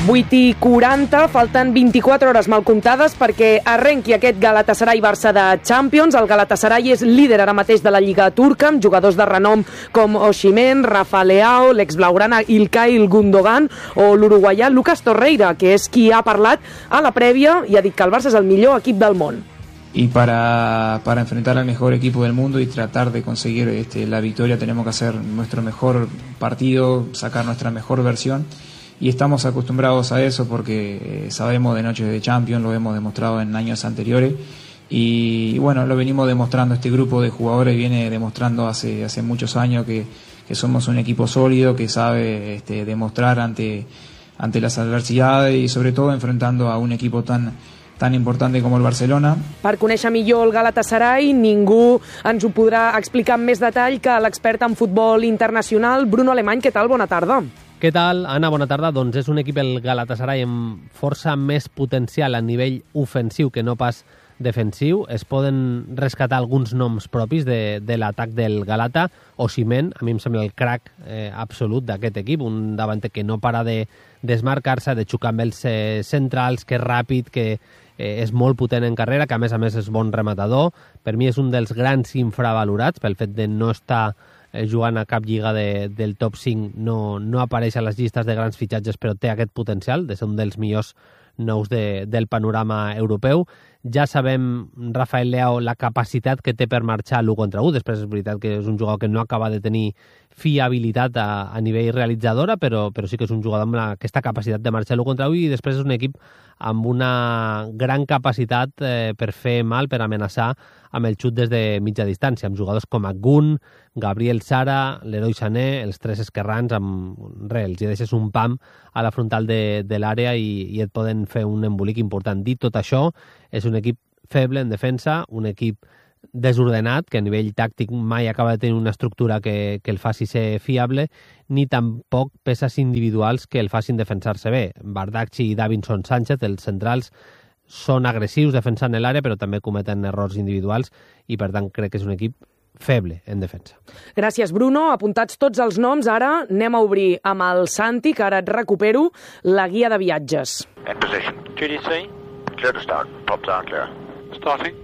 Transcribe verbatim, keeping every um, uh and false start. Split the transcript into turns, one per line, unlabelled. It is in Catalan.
vuit i quaranta, falten vint-i-quatre hores mal comptades perquè arrenqui aquest Galatasaray-Barça de Champions. El Galatasaray és líder ara mateix de la Lliga turca, amb jugadors de renom com Osimhen, Rafa Leao, l'ex-blaugrana Ilkay Gundogan o l'uruguaià Lucas Torreira, que és qui ha parlat a la prèvia i ha dit que el Barça és el millor equip del món.
Y para, para enfrentar al mejor equipo del mundo y tratar de conseguir este, la victoria tenemos que hacer nuestro mejor partido, sacar nuestra mejor versión y estamos acostumbrados a eso porque sabemos de noches de Champions, lo hemos demostrado en años anteriores y, y bueno, lo venimos demostrando, este grupo de jugadores viene demostrando hace, hace muchos años que, que somos un equipo sólido, que sabe este, demostrar ante, ante las adversidades y sobre todo enfrentando a un equipo tan tan importante com el Barcelona.
Per conèixer millor el Galatasaray, ningú ens ho podrà explicar amb més detall que l'expert en futbol internacional, Bruno Alemany. Què tal? Bona tarda.
Què tal, Anna? Bona tarda. Doncs és un equip, el Galatasaray, amb força més potencial a nivell ofensiu que no pas defensiu. Es poden rescatar alguns noms propis de, de l'atac del Galata. Osimhen, a mi em sembla el crack eh, absolut d'aquest equip, un davanter que no para de desmarcar-se, de xocar amb els eh, centrals, que és ràpid, que eh, és molt potent en carrera, que a més a més és bon rematador. Per mi és un dels grans infravalorats pel fet de no estar eh, jugant a cap lliga de, del top cinc, no, no apareix a les llistes de grans fitxatges, però té aquest potencial de ser un dels millors nous de, del panorama europeu. Ja sabem, Rafael Leao, la capacitat que té per marxar l'u contra u. Després és veritat que és un jugador que no acaba de tenir fiabilitat a, a nivell realitzadora, però, però sí que és un jugador amb la, aquesta capacitat de marxar l'u contra u, i després és un equip amb una gran capacitat eh, per fer mal, per amenaçar amb el xut des de mitja distància, amb jugadors com Gun, Gabriel Sara, Leroy Sané, els tres esquerrans, amb res, els hi deixes un pam a la frontal de, de l'àrea i, i et poden fer un embolic important. Dit tot això, és un equip feble en defensa, un equip desordenat, que a nivell tàctic mai acaba de tenir una estructura que, que el faci ser fiable, ni tampoc peces individuals que el facin defensar-se bé. Bardakci i Davinson Sánchez, els centrals, són agressius defensant l'àrea, però també cometen errors individuals i, per tant, crec que és un equip feble en defensa.
Gràcies, Bruno. Apuntats tots els noms, ara anem a obrir amb el Santi, que ara et recupero, la guia de viatges.
In position. G D C. Clear to start. Top down, clear. Starting.